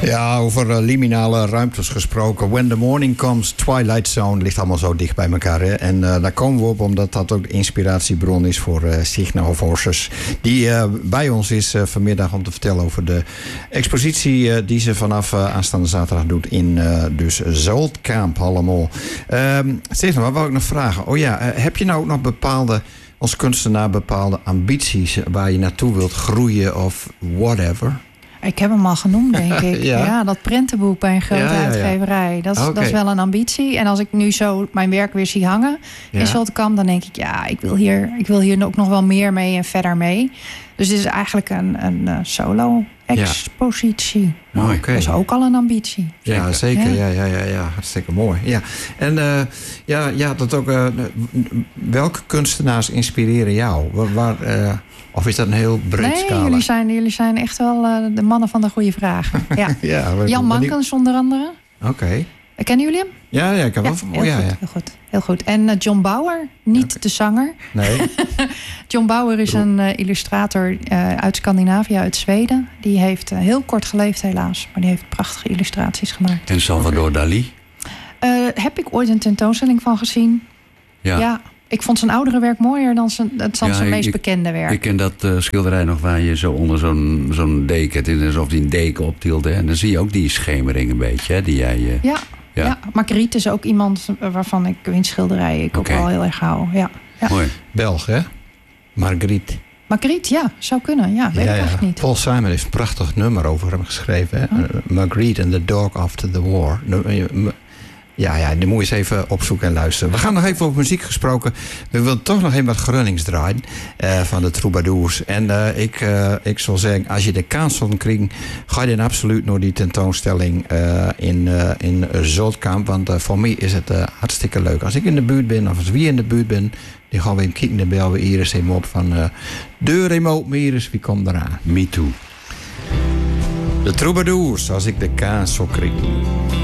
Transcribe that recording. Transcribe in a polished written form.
Ja, over liminale ruimtes gesproken. When the morning comes, Twilight Zone ligt allemaal zo dicht bij elkaar. Hè? En daar komen we op omdat dat ook de inspiratiebron is voor Signal Forces. Die bij ons is vanmiddag om te vertellen over de expositie die ze vanaf aanstaande zaterdag doet in dus Zoldkamp allemaal. Stefan, wat wou ik nog vragen? Oh ja, heb je nou ook nog bepaalde, als kunstenaar, bepaalde ambities waar je naartoe wilt groeien of whatever? Ik heb hem al genoemd, denk ik. Ja. Ja, dat prentenboek bij een grote uitgeverij. Dat is wel een ambitie. En als ik nu zo mijn werk weer zie hangen in Zoldkamp, dan denk ik, ja, ik wil hier ook nog wel meer mee en verder mee. Dus dit is eigenlijk een solo-expositie. Mooi. Dat is ook al een ambitie. Ja, zeker. Ja. Hartstikke mooi. Ja. En dat ook. Welke kunstenaars inspireren jou? Of is dat een heel breed scala? Jullie zijn echt wel de mannen van de goede vragen. Ja. Jan Mankens onder andere. Oké. Kennen jullie hem? Ja, ik heb wel van. Heel goed. En John Bauer, niet de zanger. Nee. John Bauer is een illustrator uit Scandinavië, uit Zweden. Die heeft heel kort geleefd helaas. Maar die heeft prachtige illustraties gemaakt. En Salvador Dalí? Heb ik ooit een tentoonstelling van gezien. Ja. Ik vond zijn oudere werk mooier dan zijn meest bekende werk. Ik ken dat schilderij nog waar je zo onder zo'n deken... Het is alsof hij een deken optilde. En dan zie je ook die schemering een beetje, hè, die jij... Ja, Marguerite is ook iemand waarvan ik in schilderijen ook wel heel erg hou. Ja. Mooi. Belg, hè? Marguerite. Marguerite, ja, zou kunnen. Ja, weet ik echt niet. Paul Simon heeft een prachtig nummer over hem geschreven. Hè? Marguerite and the Dog After the War. Ja, die moet je eens even opzoeken en luisteren. We gaan nog even over muziek gesproken. We willen toch nog even wat Grunnings draaien van de Troubadours. En ik zal zeggen, als je de kans wil krijgen, ga je dan absoluut naar die tentoonstelling in Zoldkamp. Want voor mij is het hartstikke leuk. Als ik in de buurt ben, of als wie in de buurt ben, die gaan we even kijken. Dan bellen we Iris even op van de remote Iris, wie komt eraan? Me too. De Troubadours, als ik de kans wil krijgen.